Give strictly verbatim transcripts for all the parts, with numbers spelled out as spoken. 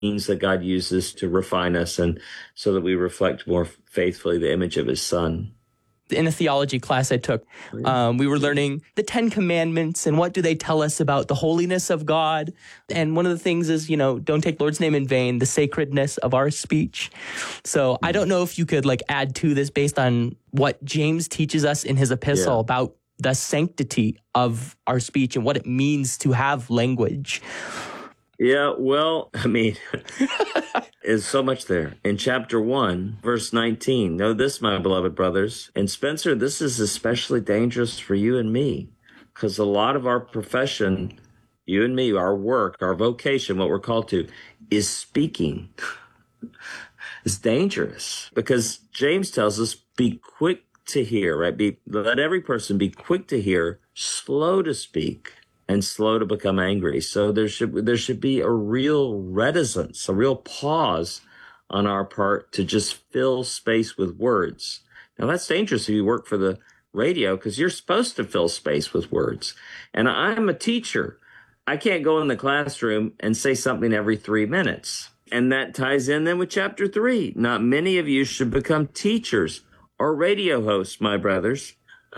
means that God uses to refine us and so that we reflect more faithfully the image of his Son. In a theology class I took, um, we were learning the Ten Commandments and what do they tell us about the holiness of God. And one of the things is, you know, don't take Lord's name in vain, the sacredness of our speech. So I don't know if you could like add to this based on what James teaches us in his epistle Yeah. about the sanctity of our speech and what it means to have language. Yeah, well, I mean, there's so much there. In chapter one, verse nineteen, know this, my beloved brothers. And Spencer, this is especially dangerous for you and me, because a lot of our profession, you and me, our work, our vocation, what we're called to, is speaking. It's dangerous because James tells us, be quick to hear, right? Be, let every person be quick to hear, slow to speak, and slow to become angry. So there should there should be a real reticence, a real pause on our part to just fill space with words. Now that's dangerous if you work for the radio because you're supposed to fill space with words. And I'm a teacher. I can't go in the classroom and say something every three minutes. And that ties in then with chapter three. Not many of you should become teachers or radio hosts, my brothers.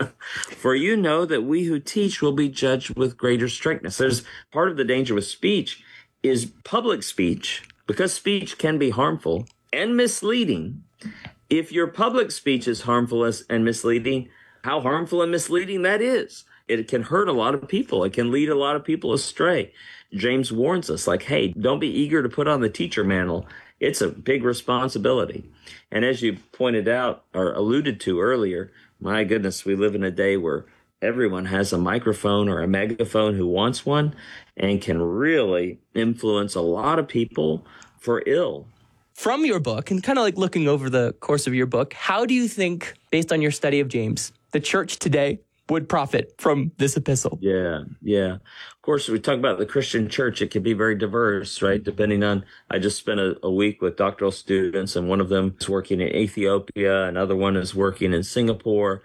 For you know that we who teach will be judged with greater strictness. There's part of the danger with speech is public speech, because speech can be harmful and misleading. If your public speech is harmful and misleading, how harmful and misleading that is. It can hurt a lot of people. It can lead a lot of people astray. James warns us, like, hey, don't be eager to put on the teacher mantle. It's a big responsibility. And as you pointed out or alluded to earlier, my goodness, we live in a day where everyone has a microphone or a megaphone who wants one and can really influence a lot of people for ill. From your book, and kind of like looking over the course of your book, how do you think, based on your study of James, the church today would profit from this epistle? Yeah, yeah. Of course, we talk about the Christian church. It can be very diverse, right? Depending on, I just spent a, a week with doctoral students, and one of them is working in Ethiopia. Another one is working in Singapore.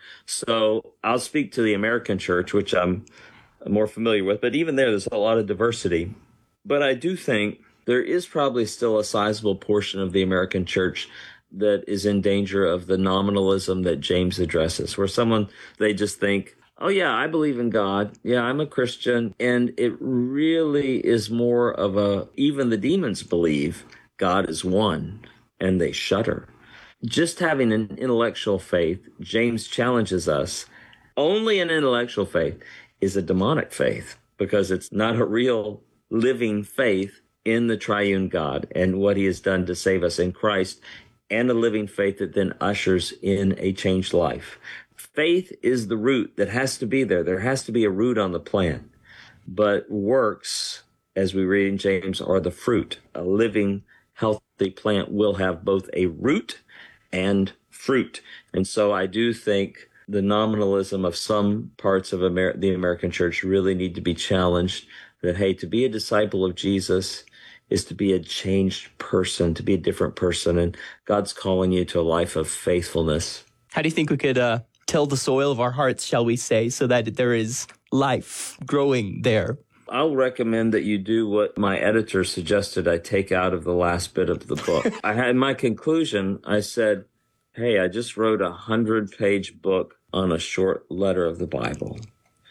So I'll speak to the American church, which I'm more familiar with. But even there, there's a lot of diversity. But I do think there is probably still a sizable portion of the American church that is in danger of the nominalism that James addresses, where someone, they just think, oh yeah, I believe in God. Yeah, I'm a Christian. And it really is more of a, even the demons believe God is one, and they shudder. Just having an intellectual faith, James challenges us, only an intellectual faith is a demonic faith, because it's not a real living faith in the triune God and what he has done to save us in Christ, and a living faith that then ushers in a changed life. Faith is the root that has to be there. There has to be a root on the plant. But works, as we read in James, are the fruit. A living, healthy plant will have both a root and fruit. And so I do think the nominalism of some parts of Amer- the American church really need to be challenged. That, hey, to be a disciple of Jesus is to be a changed person, to be a different person. And God's calling you to a life of faithfulness. How do you think we could uh, till the soil of our hearts, shall we say, so that there is life growing there? I'll recommend that you do what my editor suggested I take out of the last bit of the book. I had my conclusion, I said, hey, I just wrote a hundred-page book on a short letter of the Bible.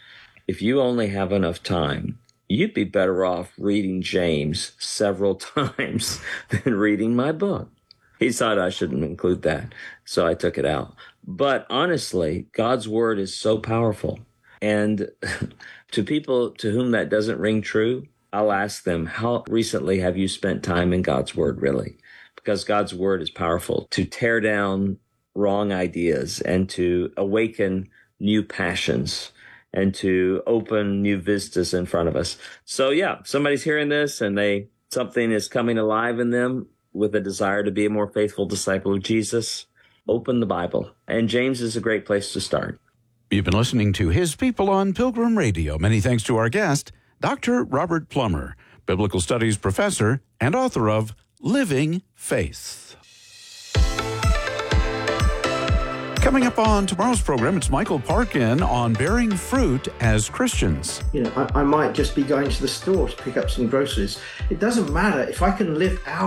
If you only have enough time, you'd be better off reading James several times than reading my book. He thought I shouldn't include that, so I took it out. But honestly, God's word is so powerful. And to people to whom that doesn't ring true, I'll ask them, how recently have you spent time in God's word, really? Because God's word is powerful to tear down wrong ideas and to awaken new passions and to open new vistas in front of us. So yeah, somebody's hearing this and they something is coming alive in them with a desire to be a more faithful disciple of Jesus, open the Bible. And James is a great place to start. You've been listening to His People on Pilgrim Radio. Many thanks to our guest, Doctor Robert Plummer, Biblical Studies professor and author of Living Faith. Coming up on tomorrow's program, it's Michael Parkin on bearing fruit as Christians. You know, I, I might just be going to the store to pick up some groceries. It doesn't matter if I can live out